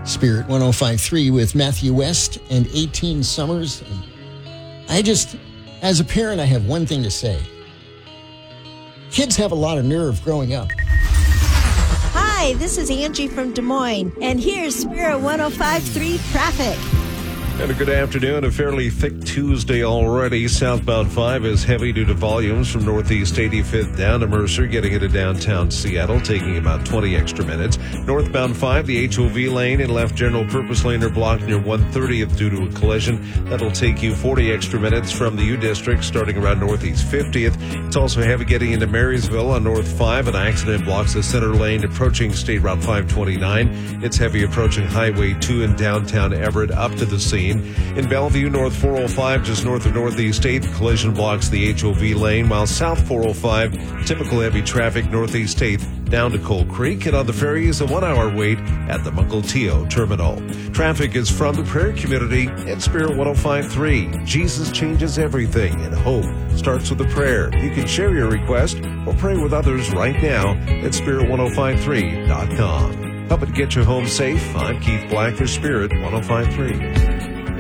Spirit 105.3 with Matthew West and 18 Summers. As a parent, I have one thing to say. Kids have a lot of nerve growing up. Hi, this is Angie from Des Moines, and here's Spirit 105.3 traffic. And a good afternoon. A fairly thick Tuesday already. Southbound 5 is heavy due to volumes from Northeast 85th down to Mercer, getting into downtown Seattle, taking about 20 extra minutes. Northbound 5, the HOV lane and left general purpose lane are blocked near 130th due to a collision. That'll take you 40 extra minutes from the U District, starting around Northeast 50th. It's also heavy getting into Marysville on North 5. An accident blocks the center lane approaching State Route 529. It's heavy approaching Highway 2 in downtown Everett up to the scene. In Bellevue, North 405, just north of Northeast 8th, collision blocks the HOV lane, while South 405, typical heavy traffic Northeast 8th down to Coal Creek, and on the ferry is a 1-hour wait at the Mukilteo terminal. Traffic is from the prayer community at Spirit 105.3. Jesus changes everything, and hope starts with a prayer. You can share your request or pray with others right now at spirit1053.com. Help it get you home safe. I'm Keith Black for Spirit 105.3.